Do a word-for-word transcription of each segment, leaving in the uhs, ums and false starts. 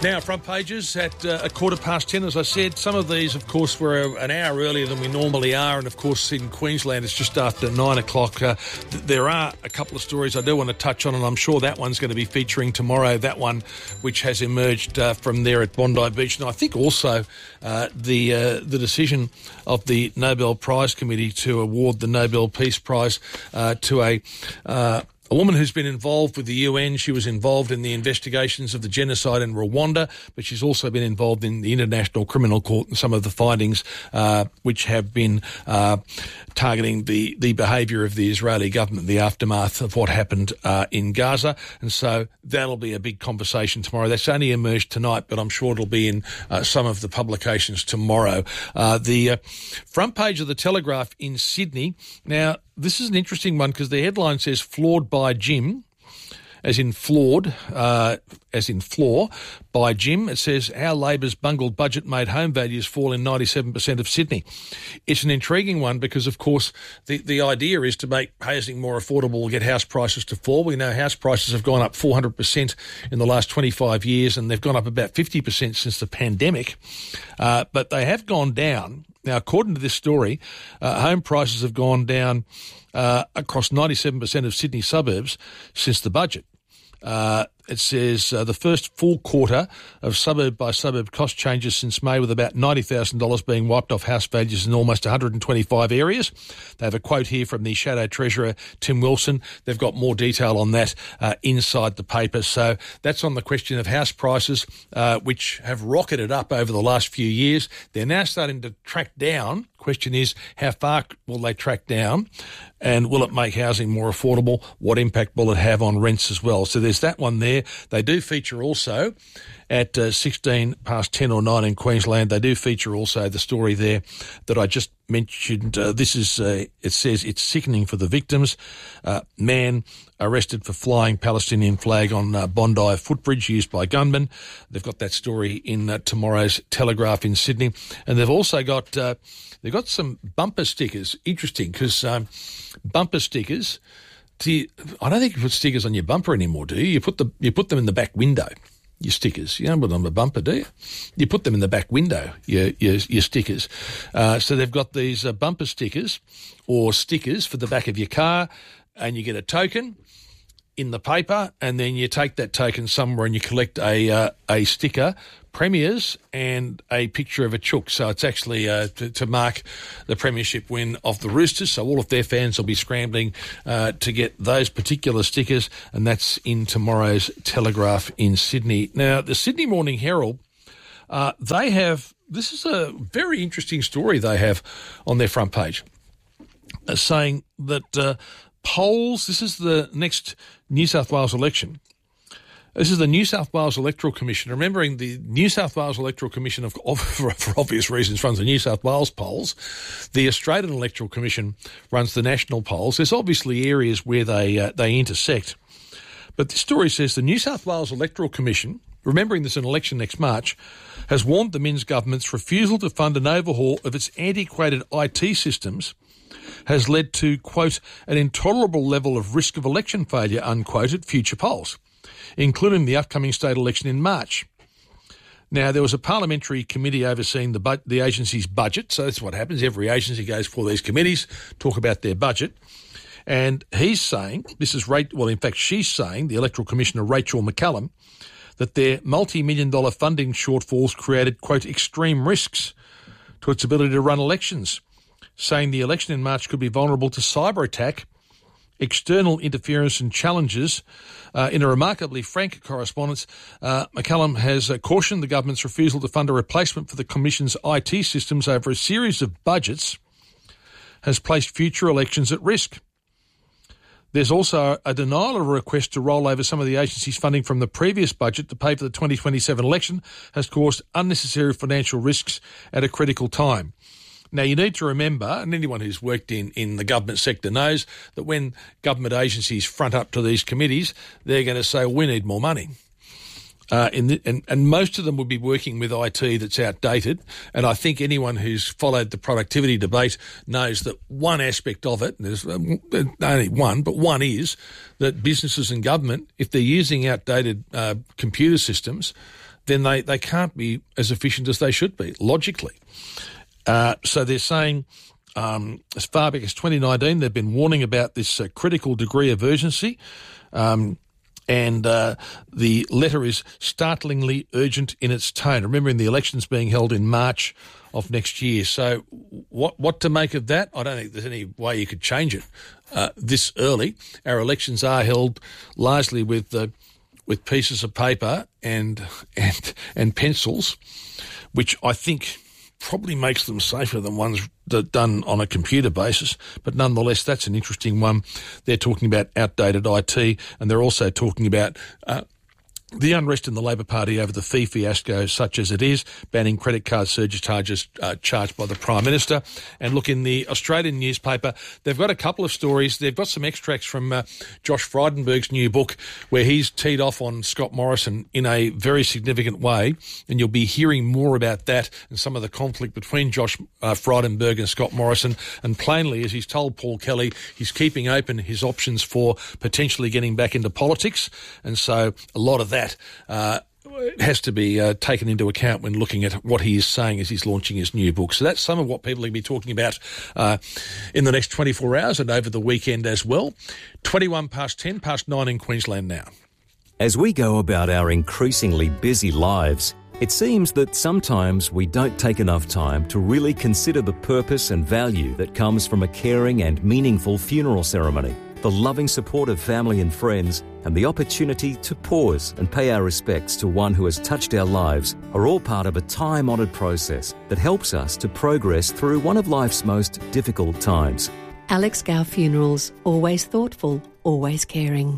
Now, front pages at uh, a quarter past ten, as I said. Some of these, of course, were an hour earlier than we normally are. And, of course, in Queensland, it's just after nine o'clock. Uh, th- there are a couple of stories I do want to touch on, and I'm sure that one's going to be featuring tomorrow, that one which has emerged uh, from there at Bondi Beach. And I think also uh, the uh, the decision of the Nobel Prize Committee to award the Nobel Peace Prize uh, to a... Uh, A woman who's been involved with the U N. She was involved in the investigations of the genocide in Rwanda, but she's also been involved in the International Criminal Court and some of the findings uh, which have been uh, targeting the, the behaviour of the Israeli government, the aftermath of what happened uh, in Gaza. And so that'll be a big conversation tomorrow. That's only emerged tonight, but I'm sure it'll be in uh, some of the publications tomorrow. Uh, the uh, front page of the Telegraph in Sydney. Now, this is an interesting one because the headline says flawed by Jim, as in flawed, uh, as in flaw, by Jim. It says how Labor's bungled budget made home values fall in ninety-seven percent of Sydney. It's an intriguing one because, of course, the, the idea is to make housing more affordable, get house prices to fall. We know house prices have gone up four hundred percent in the last twenty-five years, and they've gone up about fifty percent since the pandemic. Uh, but they have gone down. Now, according to this story, uh, home prices have gone down uh, across ninety-seven percent of Sydney suburbs since the budget. Uh, it says uh, the first full quarter of suburb-by-suburb cost changes since May, with about ninety thousand dollars being wiped off house values in almost one hundred twenty-five areas. They have a quote here from the Shadow Treasurer, Tim Wilson. They've got more detail on that uh, inside the paper. So that's on the question of house prices, uh, which have rocketed up over the last few years. They're now starting to track down. Question is, how far will they track down, and will it make housing more affordable? What impact will it have on rents as well? So there's that one there. They do feature also at uh, sixteen past ten or nine in Queensland. They do feature also the story there that I just mentioned. Uh, this is, uh, it says it's sickening for the victims. Uh, man arrested for flying Palestinian flag on uh, Bondi footbridge used by gunmen. They've got that story in uh, tomorrow's Telegraph in Sydney. And they've also got, uh, they've got some bumper stickers. Interesting, because um, bumper stickers, do you, I don't think you put stickers on your bumper anymore, do you? You put the you put them in the back window. Your stickers. You don't put them on the bumper, do you? You put them in the back window, your your, your stickers. Uh, so they've got these uh, bumper stickers or stickers for the back of your car, and you get a token in the paper, and then you take that token somewhere and you collect a uh, a sticker, premiers, and a picture of a chook. So it's actually uh, to, to mark the premiership win of the Roosters. So all of their fans will be scrambling uh, to get those particular stickers, and that's in tomorrow's Telegraph in Sydney. Now, the Sydney Morning Herald, uh, they have, this is a very interesting story they have on their front page, uh, saying that uh, polls, this is the next New South Wales election. This is the New South Wales Electoral Commission. Remembering the New South Wales Electoral Commission, of, of, for, for obvious reasons, runs the New South Wales polls. The Australian Electoral Commission runs the national polls. There's obviously areas where they uh, they intersect. But this story says the New South Wales Electoral Commission, remembering there's an election next March, has warned the Minns government's refusal to fund an overhaul of its antiquated I T systems has led to, quote, an intolerable level of risk of election failure, unquote, at future polls, including the upcoming state election in March. Now, there was a parliamentary committee overseeing the bu- the agency's budget, so that's what happens. Every agency goes for these committees, talk about their budget. And he's saying, this is, Ra- well, in fact, she's saying, the Electoral Commissioner Rachel McCallum, that their multi-million dollar funding shortfalls created, quote, extreme risks to its ability to run elections, saying the election in March could be vulnerable to cyber attack, external interference and challenges. Uh, in a remarkably frank correspondence, uh, McCallum has uh, cautioned the government's refusal to fund a replacement for the Commission's I T systems over a series of budgets has placed future elections at risk. There's also a denial of a request to roll over some of the agency's funding from the previous budget to pay for the twenty twenty-seven election has caused unnecessary financial risks at a critical time. Now, you need to remember, and anyone who's worked in, in the government sector knows, that when government agencies front up to these committees, they're going to say, well, we need more money. Uh, in the, and, and most of them will be working with I T that's outdated. And I think anyone who's followed the productivity debate knows that one aspect of it, and there's only one, but one is that businesses and government, if they're using outdated uh, computer systems, then they, they can't be as efficient as they should be, logically. Uh, so they're saying um, as far back as twenty nineteen, they've been warning about this uh, critical degree of urgency. Um, and uh, the letter is startlingly urgent in its tone. Remembering the election's being held in March of next year. So what what to make of that? I don't think there's any way you could change it uh, this early. Our elections are held largely with uh, with pieces of paper and and and pencils, which I think probably makes them safer than ones that done on a computer basis. But nonetheless, that's an interesting one. They're talking about outdated I T, and they're also talking about uh, the unrest in the Labor Party over the fee fiasco, such as it is, banning credit card surcharges uh, charged by the Prime Minister. And look, in the Australian newspaper, they've got a couple of stories. They've got some extracts from uh, Josh Frydenberg's new book, where he's teed off on Scott Morrison in a very significant way. And you'll be hearing more about that and some of the conflict between Josh uh, Frydenberg and Scott Morrison. And plainly, as he's told Paul Kelly, he's keeping open his options for potentially getting back into politics. And so a lot of that Uh, has to be uh, taken into account when looking at what he is saying as he's launching his new book. So that's some of what people are going to be talking about uh, in the next twenty-four hours and over the weekend as well. twenty-one past ten, past nine in Queensland now. As we go about our increasingly busy lives, it seems that sometimes we don't take enough time to really consider the purpose and value that comes from a caring and meaningful funeral ceremony. The loving support of family and friends, and the opportunity to pause and pay our respects to one who has touched our lives are all part of a time-honoured process that helps us to progress through one of life's most difficult times. Alex Gow Funerals. Always thoughtful, always caring.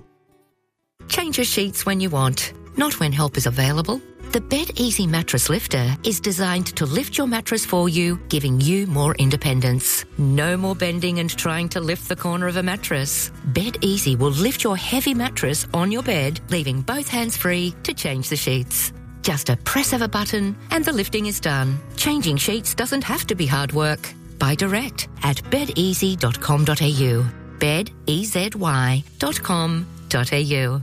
Change your sheets when you want, not when help is available. The Bed Easy Mattress Lifter is designed to lift your mattress for you, giving you more independence. No more bending and trying to lift the corner of a mattress. Bed Easy will lift your heavy mattress on your bed, leaving both hands free to change the sheets. Just a press of a button and the lifting is done. Changing sheets doesn't have to be hard work. Buy direct at bed easy dot com dot a u. bed easy dot com dot a u.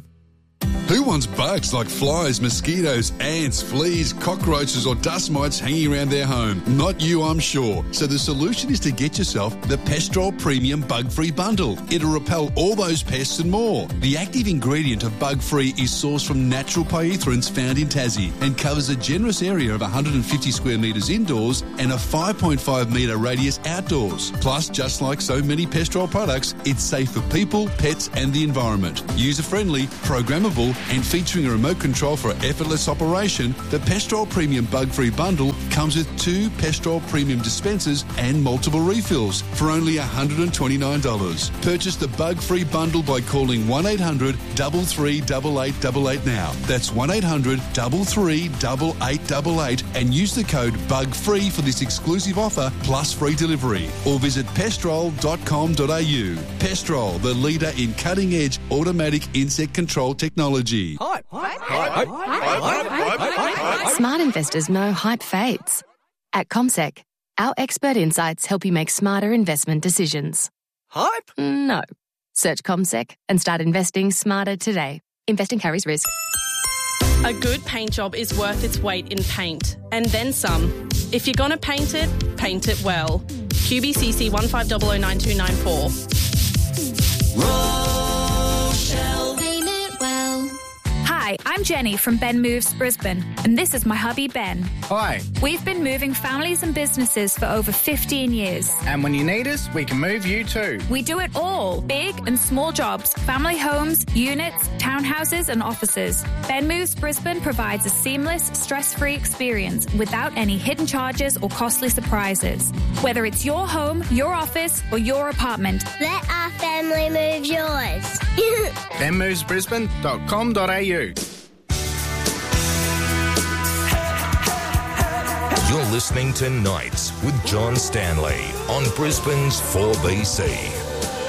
Who wants bugs like flies, mosquitoes, ants, fleas, cockroaches or dust mites hanging around their home? Not you, I'm sure. So the solution is to get yourself the Pestrol Premium Bug-Free Bundle. It'll repel all those pests and more. The active ingredient of Bug-Free is sourced from natural pyrethroids found in Tassie and covers a generous area of one hundred fifty square metres indoors and a five point five metre radius outdoors. Plus, just like so many Pestrol products, it's safe for people, pets and the environment. User-friendly, programmable and featuring a remote control for effortless operation, the Pestrol Premium Bug-Free Bundle comes with two Pestrol Premium dispensers and multiple refills for only one hundred twenty-nine dollars. Purchase the Bug-Free Bundle by calling one eight hundred, three three eight, eight eight eight now. That's one eight hundred, three three eight, eight eight eight and use the code BUGFREE for this exclusive offer plus free delivery. Or visit pestrol dot com dot a u. Pestrol, the leader in cutting-edge automatic insect control technology. Hype. Hype. Hype. Hype. Smart investors know hype fades. At CommSec, our expert insights help you make smarter investment decisions. Hype? No. Search CommSec and start investing smarter today. Investing carries risk. A good paint job is worth its weight in paint, and then some. If you're gonna paint it, paint it well. Q B C C one five zero zero nine two nine four. Rochelle. Paint it well. Hi, I'm Jenny from Ben Moves Brisbane, and this is my hubby Ben. Hi. We've been moving families and businesses for over fifteen years. And when you need us, we can move you too. We do it all, big and small jobs, family homes, units, townhouses and offices. Ben Moves Brisbane provides a seamless, stress-free experience without any hidden charges or costly surprises. Whether it's your home, your office or your apartment. Let our family move yours. ben moves brisbane dot com dot a u. You're listening to Nights with John Stanley on Brisbane's four B C.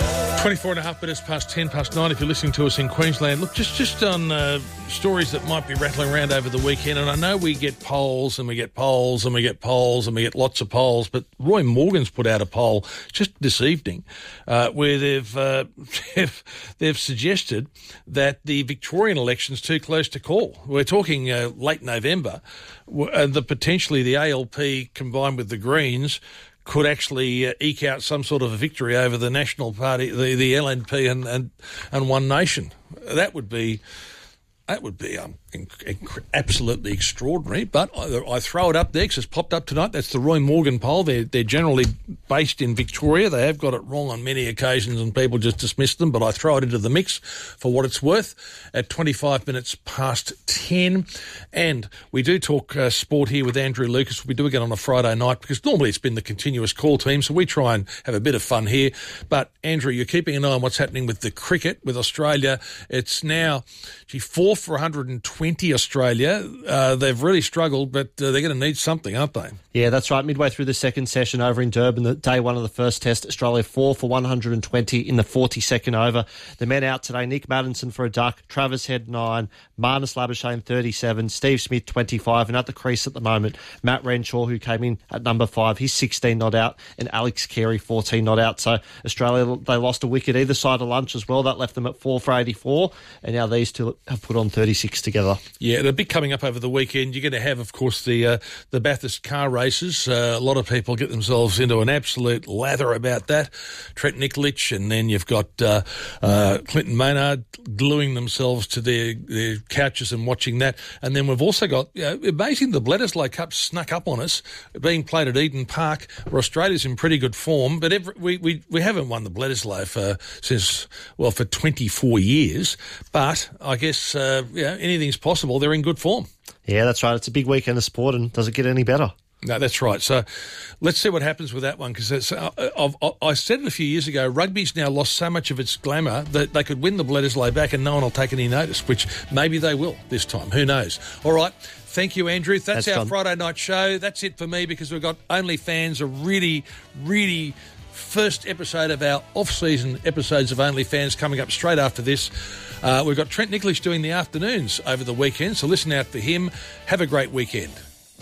twenty-four and a half minutes past ten, past nine if you're listening to us in Queensland. Look, just just on uh, stories that might be rattling around over the weekend, and I know we get polls and we get polls and we get polls and we get lots of polls, but Roy Morgan's put out a poll just this evening uh, where they've, uh, they've they've suggested that the Victorian election's too close to call. We're talking uh, late November, and the potentially the A L P combined with the Greens could actually uh, eke out some sort of a victory over the National Party, the, the L N P and, and, and One Nation. That would be that would be um, inc- inc- absolutely extraordinary. But I, I throw it up there because it's popped up tonight. That's the Roy Morgan poll. They're, they're generally based in Victoria. They have got it wrong on many occasions and people just dismiss them, but I throw it into the mix for what it's worth at twenty-five minutes past ten. And we do talk uh, sport here with Andrew Lucas. We do again on a Friday night because normally it's been the continuous call team, so we try and have a bit of fun here. But, Andrew, you're keeping an eye on what's happening with the cricket, with Australia. It's now, gee, four for one hundred twenty Australia. Uh, they've really struggled, but uh, they're going to need something, aren't they? Yeah, that's right. Midway through the second session over in Durban, the day one of the first test, Australia four for one hundred twenty in the forty-second over. The men out today, Nick Maddinson for a duck, Travis Head nine, Marnus Labuschagne thirty-seven, Steve Smith twenty-five, and at the crease at the moment, Matt Renshaw, who came in at number five, he's sixteen not out, and Alex Carey fourteen not out. So Australia, they lost a wicket either side of lunch as well. That left them at four for eighty-four, and now these two have put on thirty-six together. Yeah, the big coming up over the weekend. You're going to have, of course, the uh, the Bathurst car races. Uh, a lot of people get themselves into an absolute lather about that. Trent Nikolic, and then you've got uh, uh, Clinton Maynard gluing themselves to their, their couches and watching that. And then we've also got, you know, amazing, the Bledisloe Cup snuck up on us, being played at Eden Park, where Australia's in pretty good form. But every, we, we, we haven't won the Bledisloe for, since, well, for twenty-four years. But I guess, uh, you know, anything's possible. They're in good form. Yeah, that's right. It's a big weekend of sport, and does it get any better? No, that's right. So let's see what happens with that one, because uh, I've, I said it a few years ago, rugby's now lost so much of its glamour that they could win the Bledisloe back and no one will take any notice, which maybe they will this time. Who knows? All right. Thank you, Andrew. That's, That's our fun. Friday night show. That's it for me, because we've got OnlyFans, a really, really first episode of our off-season episodes of OnlyFans coming up straight after this. Uh, we've got Trent Nikolic doing the afternoons over the weekend, so listen out for him. Have a great weekend.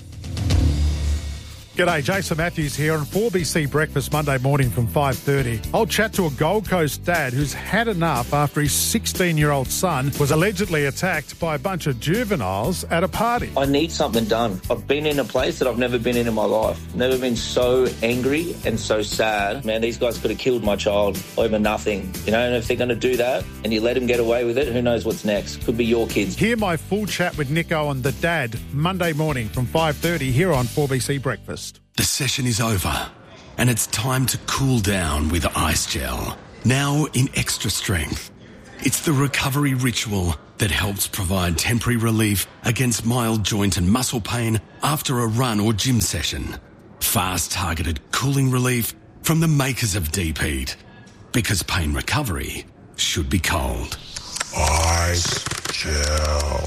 G'day, Jason Matthews here on four B C Breakfast Monday morning from five thirty. I'll chat to a Gold Coast dad who's had enough after his sixteen-year-old son was allegedly attacked by a bunch of juveniles at a party. I need something done. I've been in a place that I've never been in in my life. Never been so angry and so sad. Man, these guys could have killed my child over nothing. You know, and if they're going to do that and you let them get away with it, who knows what's next? Could be your kids. Hear my full chat with Nick Owen, the dad, Monday morning from five thirty here on four B C Breakfast. The session is over, and it's time to cool down with Ice Gel. Now in extra strength. It's the recovery ritual that helps provide temporary relief against mild joint and muscle pain after a run or gym session. Fast targeted cooling relief from the makers of Deep Heat. Because pain recovery should be cold. Ice Gel.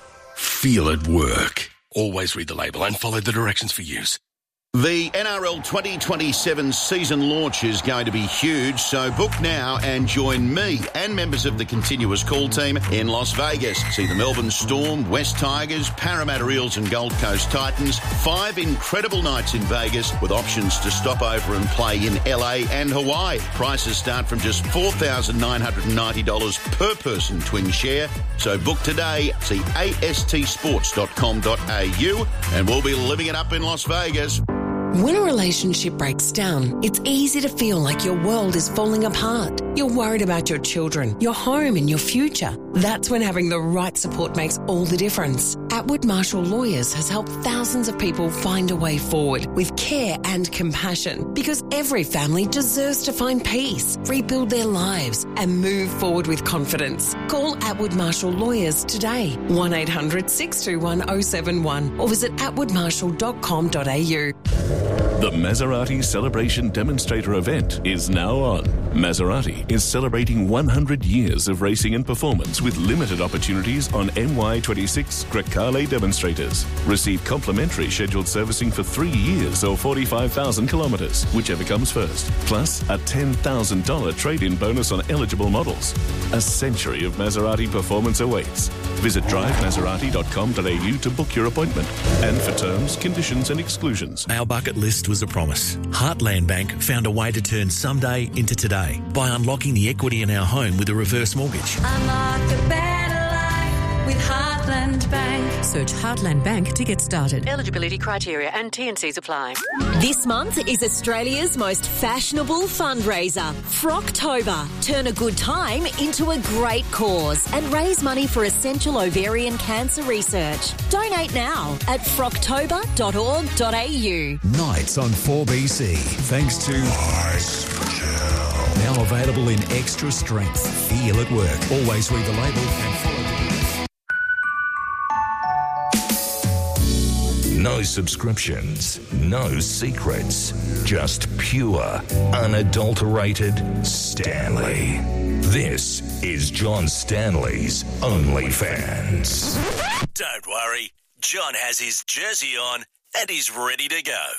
Feel it work. Always read the label and follow the directions for use. The N R L twenty twenty-seven season launch is going to be huge, so book now and join me and members of the continuous call team in Las Vegas. See the Melbourne Storm, West Tigers, Parramatta Eels and Gold Coast Titans. Five incredible nights in Vegas with options to stop over and play in L A and Hawaii. Prices start from just four thousand nine hundred ninety dollars per person twin share. So book today. See A S T sports dot com dot A U and we'll be living it up in Las Vegas. When a relationship breaks down, it's easy to feel like your world is falling apart. You're worried about your children, your home and your future. That's when having the right support makes all the difference. Atwood Marshall Lawyers has helped thousands of people find a way forward with care and compassion, because every family deserves to find peace, rebuild their lives and move forward with confidence. Call Atwood Marshall Lawyers today, one eight hundred six two one oh seven one, or visit atwood marshall dot com dot A U. The Maserati Celebration Demonstrator event is now on. Maserati is celebrating one hundred years of racing and performance with limited opportunities on M Y twenty-six Grecale demonstrators. Receive complimentary scheduled servicing for three years or forty-five thousand kilometres, whichever comes first. Plus a ten thousand dollars trade-in bonus on eligible models. A century of Maserati performance awaits. Visit drive maserati dot com dot a u to book your appointment. And for terms, conditions and exclusions. Our bucket list was a promise. Heartland Bank found a way to turn someday into today by unlocking the equity in our home with a reverse mortgage. Unlock a better life with Heartland Bank. Search Heartland Bank to get started. Eligibility criteria and T and Cs apply. This month is Australia's most fashionable fundraiser, Frocktober. Turn a good time into a great cause and raise money for essential ovarian cancer research. Donate now at frocktober dot org dot a u. Nights on four B C, thanks to Ice Gel. Now available in extra strength. Feel at work. Always read the label and follow the... No subscriptions, no secrets, just pure, unadulterated Stanley. This is John Stanley's OnlyFans. Don't worry, John has his jersey on and he's ready to go.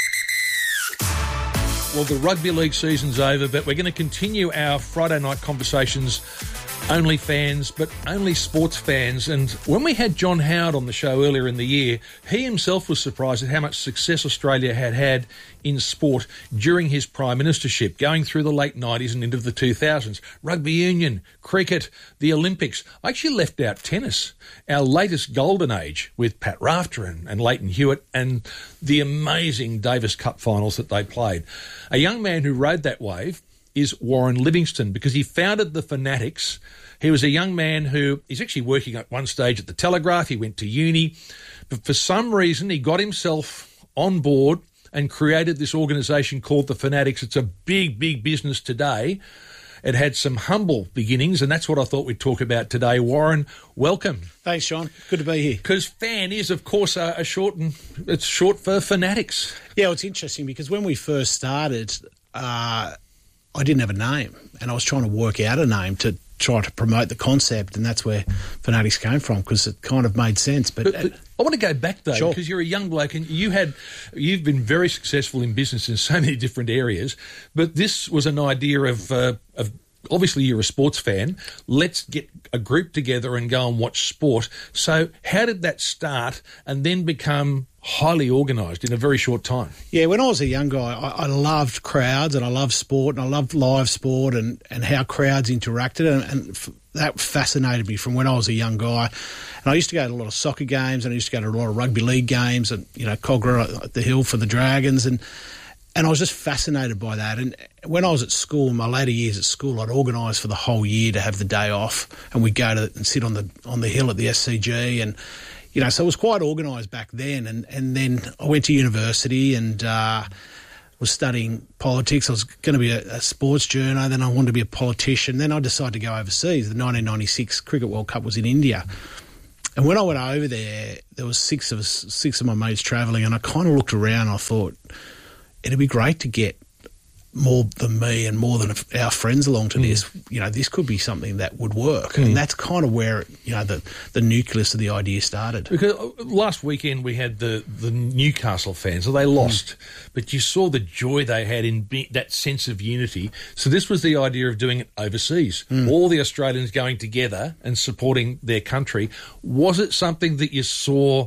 Well, the rugby league season's over, but we're going to continue our Friday night conversations. Only fans, but only sports fans. And when we had John Howard on the show earlier in the year, he himself was surprised at how much success Australia had had in sport during his prime ministership, going through the late nineties and into the two thousands. Rugby union, cricket, the Olympics. I actually left out tennis, our latest golden age with Pat Rafter and, and Leighton Hewitt and the amazing Davis Cup finals that they played. A young man who rode that wave is Warren Livingston, because he founded the Fanatics. He was a young man who is actually working at one stage at the Telegraph. He went to uni, but for some reason he got himself on board and created this organisation called the Fanatics. It's a big, big business today. It had some humble beginnings, and that's what I thought we'd talk about today. Warren, welcome. Thanks, Sean. Good to be here. Because fan is, of course, a, a short and it's short for Fanatics. Yeah, well, it's interesting because when we first started, uh, I didn't have a name, and I was trying to work out a name to try to promote the concept, and that's where Fanatics came from, because it kind of made sense. But, but, but I want to go back though, sure. because you're a young bloke and you had, you've been very successful in business in so many different areas. But this was an idea of, uh, of obviously you're a sports fan. Let's get a group together and go and watch sport. So how did that start and then become highly organised in a very short time? Yeah, when I was a young guy, I, I loved crowds and I loved sport and I loved live sport and, and how crowds interacted, and, and f- that fascinated me from when I was a young guy. And I used to go to a lot of soccer games and I used to go to a lot of rugby league games and, you know, Cogra at the Hill for the Dragons, and and I was just fascinated by that. And when I was at school, in my later years at school, I'd organise for the whole year to have the day off, and we'd go to and sit on the on the hill at the S C G, and you know, so it was quite organised back then. And, and then I went to university and uh, was studying politics. I was going to be a, a sports journo, then I wanted to be a politician. Then I decided to go overseas. The nineteen ninety-six Cricket World Cup was in India. And when I went over there, there was six of us, six of my mates travelling, and I kind of looked around and I thought, it'd be great to get more than me and more than our friends along to mm. this. You know, this could be something that would work. Mm. And that's kind of where, you know, the, the nucleus of the idea started. Because last weekend we had the, the Newcastle fans, so they lost, mm. but you saw the joy they had in be, that sense of unity. So this was the idea of doing it overseas. Mm. All the Australians going together and supporting their country. Was it something that you saw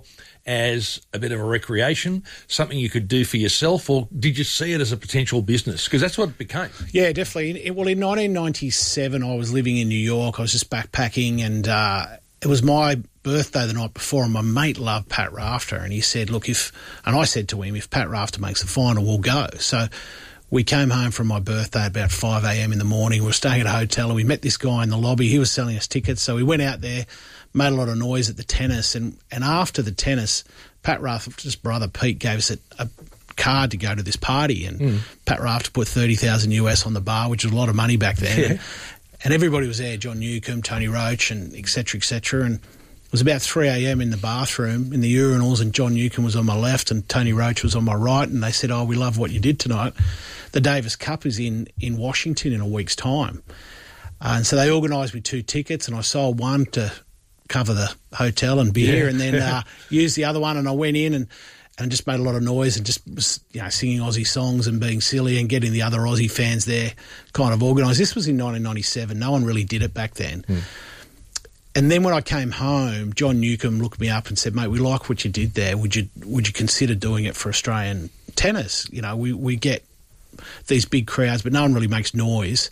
as a bit of a recreation, something you could do for yourself, or did you see it as a potential business? Because that's what it became. Yeah, definitely. Well, in nineteen ninety-seven, I was living in New York. I was just backpacking, and uh, it was my birthday the night before, and my mate loved Pat Rafter, and he said, look, if, and I said to him, if Pat Rafter makes the final, we'll go. So we came home from my birthday at about five a.m. in the morning. We were staying at a hotel, and we met this guy in the lobby. He was selling us tickets, so we went out there, made a lot of noise at the tennis, and, and after the tennis, Pat Rafter's brother Pete gave us a, a card to go to this party, and mm. Pat Rafter put thirty thousand US on the bar, which was a lot of money back then. Yeah. And, and everybody was there, John Newcombe, Tony Roach, and et cetera, et cetera. And was about three a.m. in the bathroom, in the urinals, and John Newcombe was on my left and Tony Roach was on my right, and they said, oh, we love what you did tonight. The Davis Cup is in, in Washington in a week's time. Uh, and so they organised me two tickets, and I sold one to cover the hotel and beer, Yeah. and then uh, used the other one, and I went in and, and just made a lot of noise and just was, you know, singing Aussie songs and being silly and getting the other Aussie fans there kind of organised. This was in nineteen ninety-seven. No one really did it back then. Mm. And then when I came home, John Newcombe looked me up and said, mate, we like what you did there. Would you would you consider doing it for Australian tennis? You know, we, we get these big crowds, but no one really makes noise.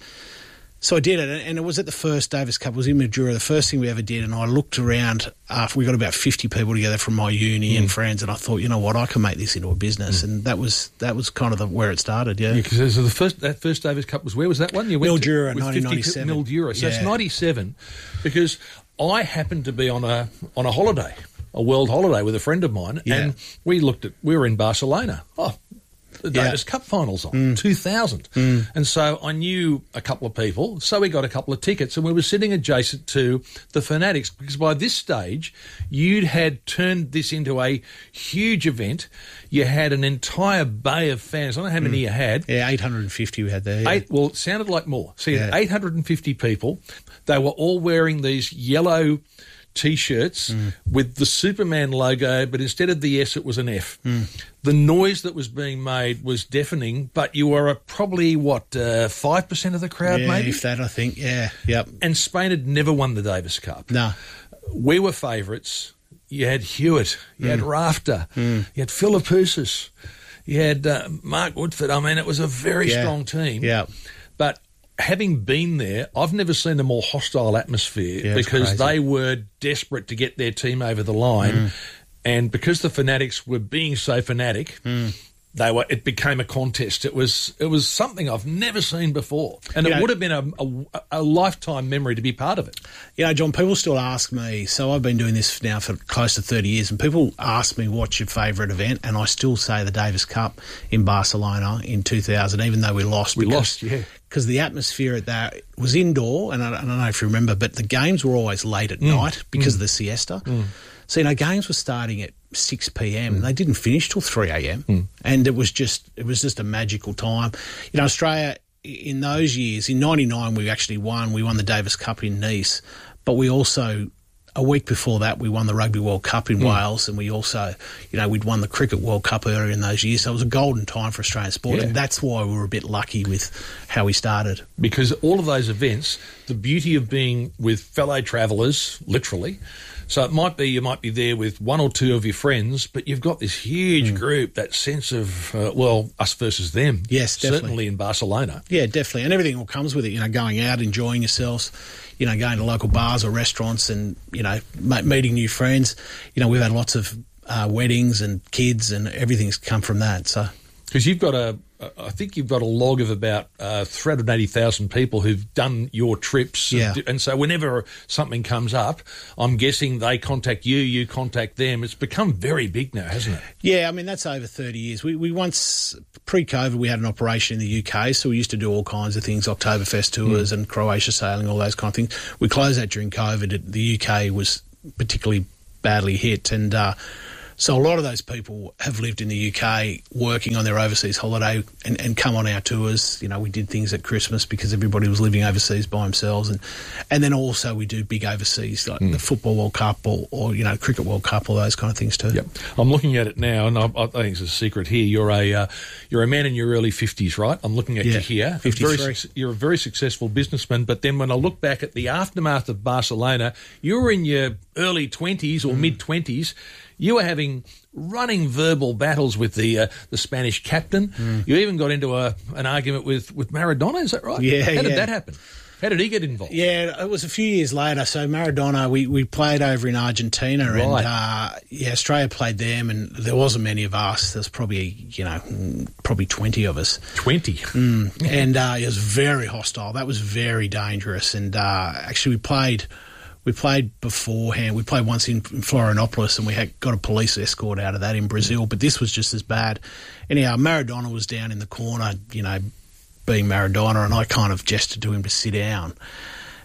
So I did it, and it was at the first Davis Cup. It was in Mildura, the first thing we ever did, and I looked around after we got about fifty people together from my uni Mm. and friends, and I thought, you know what, I can make this into a business, Mm. and that was that was kind of the, where it started, yeah. Yeah, because so the first that first Davis Cup was, where was that one? You went to- Mildura, with nineteen fifty ninety-seven. Mildura. So Yeah. it's ninety-seven, because I happened to be on a on a holiday, a world holiday with a friend of mine, Yeah. and we looked at we were in Barcelona. Oh, the Yeah. Davis Cup finals on Mm. two thousand, Mm. and so I knew a couple of people, so we got a couple of tickets, and we were sitting adjacent to the Fanatics, because by this stage you'd had turned this into a huge event. You had an entire bay of fans. I don't know how many Mm. you had. Yeah, eight hundred fifty we had there. Yeah. Eight, well, it sounded like more. So you had Yeah. eight hundred fifty people. They were all wearing these yellow T-shirts Mm. with the Superman logo, but instead of the S, it was an F. Mm. The noise that was being made was deafening, but you were uh, probably, what, uh, five percent of the crowd, yeah, maybe? if that, I think, yeah, yep. And Spain had never won the Davis Cup. No. We were favourites. You had Hewitt, you had Mm. Rafter, Mm. you had Philippoussis, you had uh, Mark Woodford. I mean, it was a very Yeah. strong team. Yeah. But having been there, I've never seen a more hostile atmosphere, Yeah, it's because crazy. they were desperate to get their team over the line. Mm. And because the Fanatics were being so fanatic, Mm. they were. It became a contest. It was it was something I've never seen before, and You it know- would have been a, a, a lifetime memory to be part of it. You know, John, people still ask me, so I've been doing this now for close to thirty years, and people ask me what's your favourite event, and I still say the Davis Cup in Barcelona in two thousand, even though we lost. We because, lost, yeah. Because the atmosphere at that was indoor, and I, I don't know if you remember, but the games were always late at Mm. night because Mm. of the siesta. Mm. So, you know, games were starting at six p.m. and they didn't finish till three a.m. Mm. and it was just it was just a magical time. You know, Australia in those years, in ninety-nine we actually won. We won the Davis Cup in Nice, but we also, a week before that, we won the Rugby World Cup in Mm. Wales, and we also, you know, we'd won the Cricket World Cup earlier in those years. So it was a golden time for Australian sport, Yeah. and that's why we were a bit lucky with how we started. Because all of those events, the beauty of being with fellow travellers, literally. So it might be you might be there with one or two of your friends, but you've got this huge group, that sense of, uh, well, us versus them. Yes, definitely. Certainly in Barcelona. Yeah, definitely. And everything that comes with it, you know, going out, enjoying yourselves, you know, going to local bars or restaurants and, you know, ma- meeting new friends. You know, we've had lots of uh, weddings and kids, and everything's come from that. So, Because you've got a, I think you've got a log of about uh, three hundred eighty thousand people who've done your trips. Yeah. And, and so whenever something comes up, I'm guessing they contact you, you contact them. It's become very big now, hasn't it? yeah, I mean, that's over thirty years. We, we once, pre-COVID, we had an operation in the U K, so we used to do all kinds of things, Oktoberfest tours Mm. and Croatia sailing, all those kind of things. We closed that during COVID. It, the U K was particularly badly hit, and uh, so a lot of those people have lived in the U K working on their overseas holiday and, and come on our tours. You know, we did things at Christmas because everybody was living overseas by themselves. And and then also we do big overseas, like Mm. the Football World Cup or, or, you know, Cricket World Cup, all those kind of things too. Yep. I'm looking at it now, and I, I think it's a secret here. You're a uh, you're a man in your early fifties, right? I'm looking at Yeah, you here. fifty-three. Very suc- you're a very successful businessman, but then when I look back at the aftermath of Barcelona, you were in your early twenties or Mm. mid-twenties. You were having running verbal battles with the uh, the Spanish captain. Mm. You even got into a an argument with, with Maradona, is that right? Yeah, How did yeah. that happen? How did he get involved? Yeah, it was a few years later. So Maradona, we, we played over in Argentina, Right. and uh, yeah, Australia played them, and there wasn't many of us. There's probably you know mm, probably twenty of us. Twenty. Mm. And uh, it was very hostile. That was very dangerous. And uh, actually, we played. We played beforehand. We played once in, in Florianopolis, and we had got a police escort out of that in Brazil. But this was just as bad. Anyhow, Maradona was down in the corner, you know, being Maradona, and I kind of gestured to him to sit down.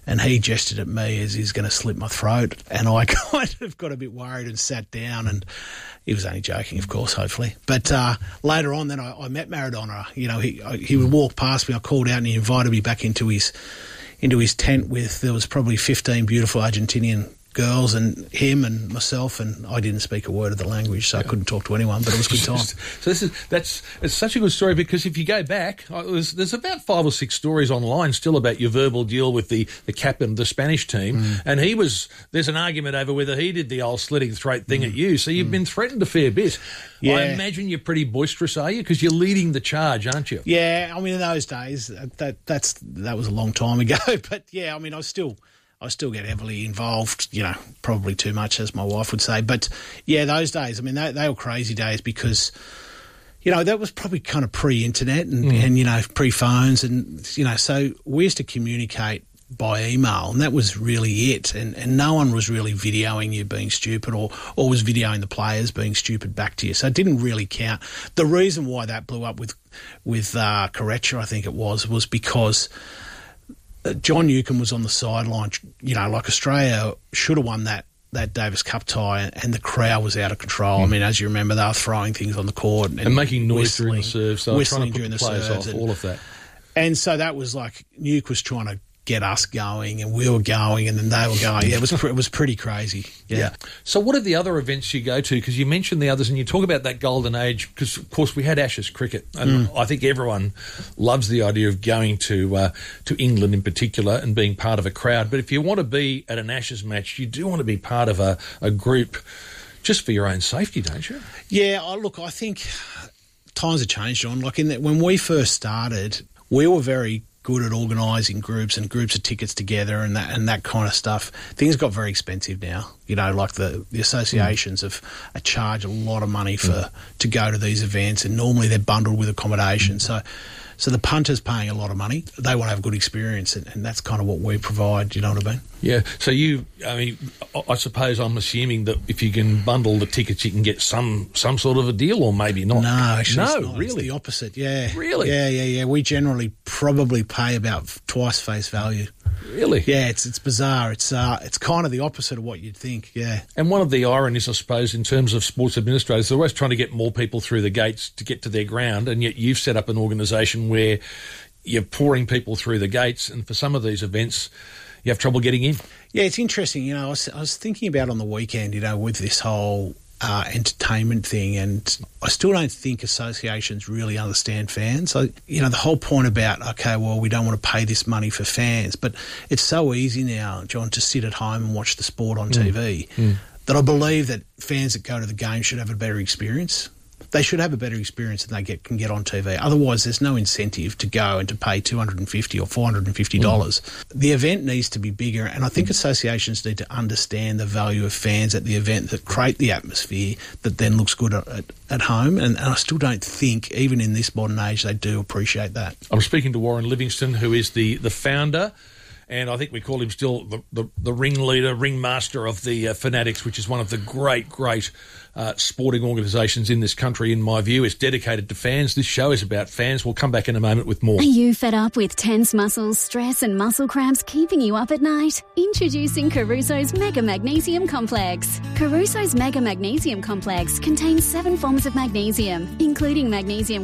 and he gestured at me as he's going to slit my throat, and I kind of got a bit worried and sat down, and he was only joking, of course, hopefully. But uh, later on, then I, I met Maradona. You know, he I, he would walk past me. I called out, and he invited me back into his into his tent with, there was probably fifteen beautiful Argentinian girls and him and myself, and I didn't speak a word of the language, so I couldn't talk to anyone, but it was a good time. So this is that's it's such a good story, because if you go back, uh, there's, there's about five or six stories online still about your verbal deal with the, the captain of the Spanish team, mm. and he was, there's an argument over whether he did the old slitting throat thing mm. at you, so you've mm. been threatened a fair bit. Yeah. I imagine you're pretty boisterous, are you? Because you're leading the charge, aren't you? Yeah, I mean, in those days, that that's that was a long time ago, but yeah, I mean, I was still... I still get heavily involved, you know, probably too much, as my wife would say. But, yeah, those days, I mean, they, they were crazy days because, you know, that was probably kind of pre-internet and, mm. and, you know, pre-phones. And, you know, so we used to communicate by email, and that was really it. And, and no one was really videoing you being stupid or, or was videoing the players being stupid back to you. So it didn't really count. The reason why that blew up with, with uh, Correcha, I think it was, was because... John Newcombe was on the sideline, you know, like Australia should have won that, that Davis Cup tie, and the crowd was out of control. Mm. I mean, as you remember, they were throwing things on the court. And, and making noise during the serve, so whistling trying to put during the the players serves. off, And, all of that. And so that was like, Nuke was trying to get us going, and we were going, and then they were going. Yeah, it was pre- it was pretty crazy. Yeah. yeah. So what are the other events you go to? Because you mentioned the others, and you talk about that golden age. Because of course we had Ashes cricket, and mm. I think everyone loves the idea of going to uh, to England in particular and being part of a crowd. But if you want to be at an Ashes match, you do want to be part of a, a group, just for your own safety, don't you? Yeah. I, look, I think times have changed, John. Like in that, when we first started, we were very good at organising groups and groups of tickets together and that and that kind of stuff. Things got very expensive now. You know, like the, the associations mm. have a charge a lot of money for mm. to go to these events, and normally they're bundled with accommodation. Mm. So so the punter's paying a lot of money. They want to have a good experience, and, and that's kind of what we provide, you know what I mean? Yeah. So you, I mean, I suppose I'm assuming that if you can bundle the tickets, you can get some some sort of a deal, or maybe not. No, actually, no, it's not. really, it's the opposite. Yeah, really, yeah, yeah, yeah. We generally probably pay about twice face value. Really? Yeah, it's it's bizarre. It's uh, it's kind of the opposite of what you'd think. Yeah. And one of the ironies, I suppose, in terms of sports administrators, they're always trying to get more people through the gates to get to their ground, and yet you've set up an organisation where you're pouring people through the gates, and for some of these events, you have trouble getting in. Yeah, it's interesting. You know, I was, I was thinking about on the weekend, you know, with this whole uh, entertainment thing, and I still don't think associations really understand fans. So, you know, the whole point about, okay, well, we don't want to pay this money for fans, but it's so easy now, John, to sit at home and watch the sport on mm. T V mm. that I believe that fans that go to the game should have a better experience. They should have a better experience than they get can get on T V. Otherwise, there's no incentive to go and to pay two hundred fifty dollars or four hundred fifty dollars. Mm. The event needs to be bigger, and I think mm. associations need to understand the value of fans at the event that create the atmosphere that then looks good at, at, at home, and, and I still don't think, even in this modern age, they do appreciate that. I'm speaking to Warren Livingston, who is the, the founder, and I think we call him still the, the, the ringleader, ringmaster of the uh, Fanatics, which is one of the great, great uh, sporting organisations in this country, in my view. It's dedicated to fans. This show is about fans. We'll come back in a moment with more. Are you fed up with tense muscles, stress and muscle cramps keeping you up at night? Introducing Caruso's Mega Magnesium Complex. Caruso's Mega Magnesium Complex contains seven forms of magnesium, including magnesium